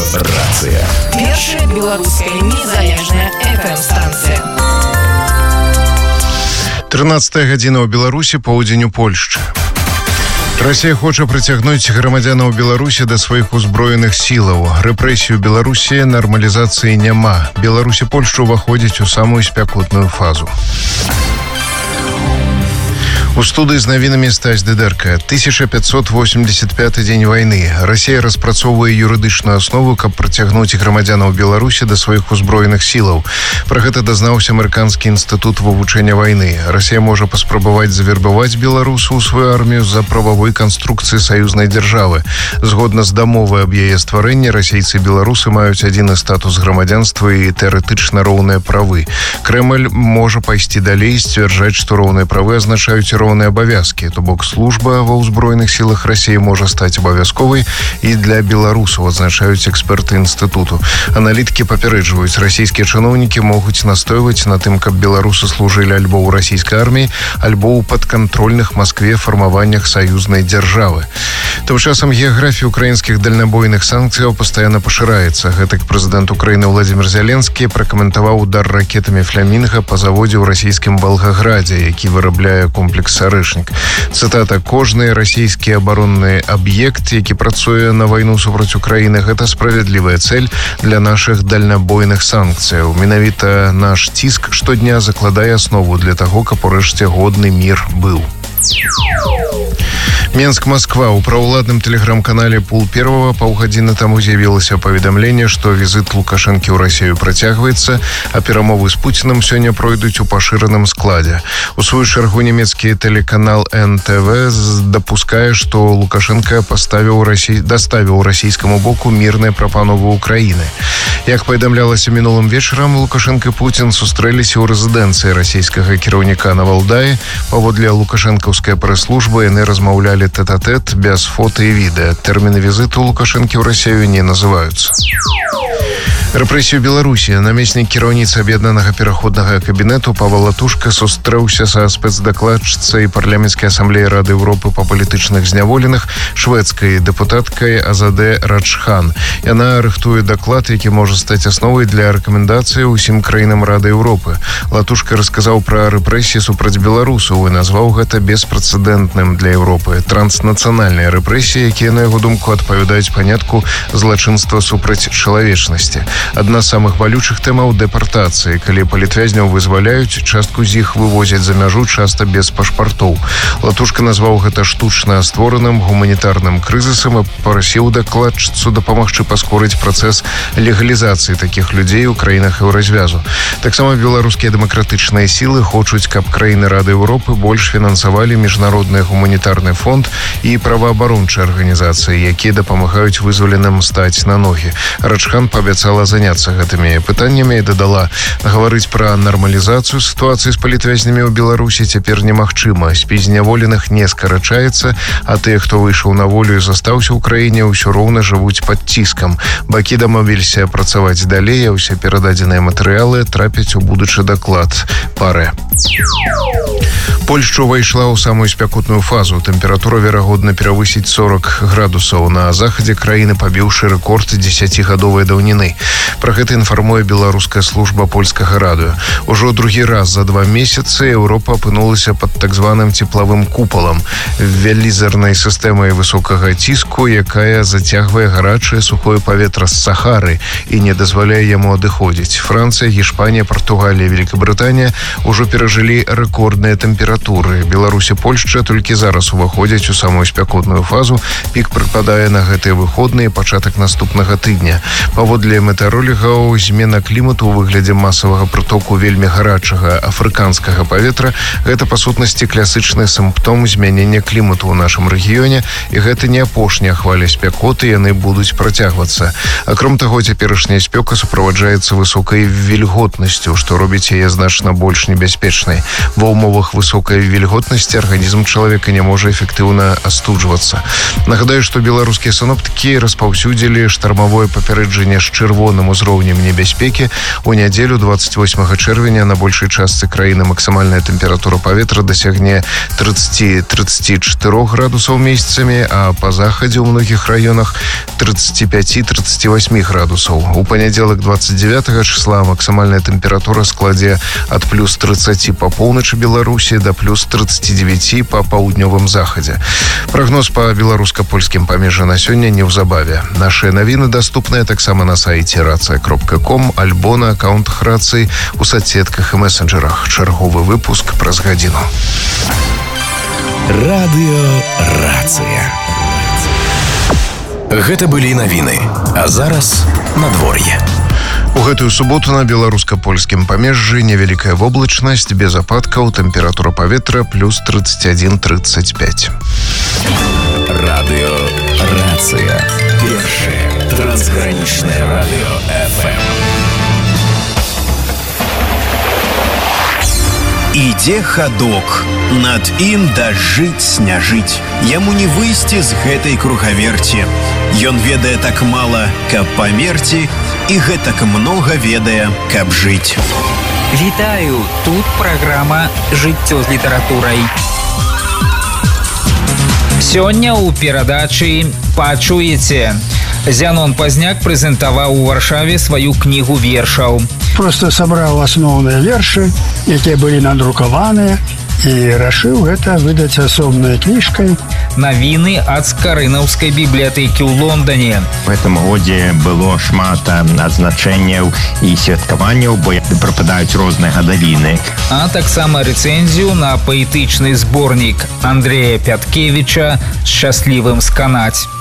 Рацыя. Першая беларуская незалежная FM-станцыя. 13 гадзіна ў Беларусі, поўдзень у Польшчы. Расія хоча прыцягнуць грамадзянаў Беларусі да сваіх узброеных сілаў. Рэпрэсію Беларусі нармалізацыі няма. Беларусь і Польшча ўваходзяць у самую спякотную фазу. У студыі з навінамі Стась Дыдэрка. 1585 дзень вайны. Расія распрацоўвае юрыдычную аснову, каб прыцягнуць грамадзянаў Беларусі да сваіх узброеных сілаў. Пра гэта дазнаўся Амерыканскі інстытут вывучэння вайны. Расія можа паспрабаваць завербаваць беларусаў у сваю армію з-за прававой канструкцыі саюзнай дзяржавы. Згодна з дамовай аб яе стварэнні, расейцы і беларусы маюць адзіны статус грамадзянства і тэарэтычна роўныя правы. Крэмль можа пайсці далей і сцвярджаць, што роўныя правы азначаюць роўныя абавязкі, то бок служба ва ўзброеных сілах Расіі можа стаць абавязковай і для беларусаў, адзначаюць эксперты інстытуту. Аналітыкі папярэджваюць, расійскія чыноўнікі могуць настойваць на тым, каб беларусы служылі альбо ў расійскай арміі, альбо ў падкантрольных Маскве фармаваннях саюзнай дзяржавы. Тым часам геаграфія украінскіх дальнабойных санкцыяў пастаянна пашыраецца. Гэтак прэзідэнт Украіны Владзімір Зеленскі пракаментаваў удар ракетамі «Флямінга» па заводзе ў расійскім Волгоградзе, які вырабляе комплекс «Арэшнік». Цытата: «Кожны расійскі абаронны аб'ект, які працуе на вайну супраць Украіны, гэта справядлівая цэль для нашых дальнабойных санкцыяў. Менавіта наш ціск штодня закладае аснову для таго, каб урэшце годны мір быў». Менск-Москва. У правоўладным тэлеграм-канале «Пул Первого» паўгадзіны таму з'явілася паведамленне, што візіт Лукашэнкі ў Расію працягваецца, а перамовы з Пуціным сёння пройдуць у пашыраным складзе. У сваю чаргу нямецкі тэлеканал НТВ дапускае, што Лукашэнка даставіў расійскаму боку мірныя прапановы Украіны. Як паведамлялася мінулым вечарам, Лукашэнка і Пуцін сустрэліся ў рэзідэнцыі расійскага кіраўніка на Валдаі. Паводле лукашэнкаўскай прэс-службы яны размаўлялі тэт-а-тэт без фота і відэа. Тэрміны візіту Лукашэнкі ў Расію не называюцца. Рэпрэсію Беларусі. Намеснік кіраўніцы аб'яднанага пераходнага кабінету Павел Латушка сустрэўся са спецдакладчыцай парламенцкай асамблеі Рады Еўропы па палітычных зняволеных шведскай дэпутаткай Азаде Раджхан. Яна рыхтуе даклад, які можа стаць асновай для рэкамендацыі ўсім краінам Рады Еўропы. Латушка расказаў пра рэпрэсіі супраць беларусаў і назваў гэта беспрэцэдэнтным для Еўропы. Транснацыянальныя рэпрэсіі, якія, на яго думку, адпавядаюць паняцку злачынства супраць чалавечнасці. Адна з самых балючых тэмаў — дэпартацыі. Калі палітвязняў вызваляюць, частку з іх вывозяць за мяжу, часта без пашпартоў. Латушка назваў гэта штучна створаным гуманітарным крызісам і парасіў дакладчыцу дапамагчы паскорыць працэс легалізацыі такіх людзей у краінах еўразвязу. Таксама беларускія дэмакратычныя сілы хочуць, каб краіны Рады Еўропы больш фінансавалі міжнародны гуманітарны фонд і праваабарончыя арганізацыі, якія дапамагаюць вызваленым стаць на ногі. Раджхан паабяцала заняцца гэтымі пытаннямі і дадала: гаварыць пра нармалізацыю сітуацыі з палітвязнямі ў Беларусі цяпер немагчыма. Спіс зняволеных не скарачаецца, а тыя, хто выйшаў на волю і застаўся ў краіне, ўсё роўна жывуць пад ціскам. Бакі дамовіліся працаваць далей, а ўсе перададзеныя матэрыялы трапяць у будучы даклад ПАРЭ. Польшча ўвайшла ў самую спякотную фазу. Тэмпература верагодна перавысіць 40 градусаў. На захадзе краіны пабіўшы рэкорд 10гадовай даўніны. Пра гэта інфармуе беларуская служба польскага радыё. Ужо другі раз за 2 месяцы Еўропа апынулася пад так званым цеплавым купалам, вялізарнай сістэмай высокага ціску, якая зацягвае гарачае сухое паветра з Сахары і не дазваляе яму адыходзіць. Францыя, Гішпанія, Партугалія, Великабрытанія ўжо перажылі рэкордныя тэмпературы. Беларусь і Польшча толькі зараз уваходзяць у самую спякотную фазу. Пік прыпадае на гэтыя выходныя, пачатак наступнага тыдня. Паводле метэаролігаў, змена клімату ў выглядзе масавага прытоку вельмі гарачага афрыканскага паветра — гэта па сутнасці класычны сімптом змянення клімату ў нашым рэгіёне, і гэта не апошняя хваля спякоты, яны будуць працягвацца. Акром таго, цяперашняя спёка суправаджаецца высокай вільготнасцю, што робіць яе значна больш небяспечнай. Ва ўмовах высокай вільготнасці арганізм чалавека не можа эфектыўна астуджвацца. Нагадаю, што беларускія синоптыкі распаўсюдзілі штармавое папярэджанне з чырвоным узаконеным узроўнем небяспекі. У нядзелю 28 чэрвеня на большай частцы краіны максімальная тэмпература паветра дасягне 30-34 градусаў месяцамі, а па захадзе ў многіх раёнах 35-38 градусаў. У панядзелак 29 числа максімальная тэмпература складзе ад плюс 30 па поўначы Беларусі да плюс 39 па паўднёвым захадзе. Прагноз па беларуска-польскім памежжы на сёння неўзабаве. Нашыя навіны даступныя таксама на сайце racia.com, альбо на аккаунтах рацыі у соцсетках і месенджерах. Чарговы выпуск праз гадзіну. Радыё Рацыя. Гэта былі навіны. А зараз надвор'е. У гэтую суботу на беларуска-польскім памежжы невялікая воблачнасць, без ападкаў, тэмпература паветра плюс 31-35. Радыё Рацыя. Першае трансгранічнае радыё FM. Ідзе хадок, над ім дажыць не жыць. Яму не выйсці з гэтай кругаверці. Ён ведае так мала, каб памерці, і гэтак многа ведае, каб жыць. Вітаю, тут праграма «Жыццё з літаратурай». Сёння ў перадачы пачуеце. Зянон Пазняк прэзентаваў у Варшаве сваю кнігу вершаў. Просто сабраў асноўныя вершы, якія былі надрукаваныя, і рашыў гэта выдаць асобнай кніжкай. Навіны ад Скарынаўскай бібліятэкі ў Лондоне. В гэтым годзе было шмат адзначэнняў і святкаванняў, бо прападаюць розныя гадавіны. А таксама рэцэнзію на паэтычны зборнік Андрэя Пяткевіча «Шчаслівым сканаць».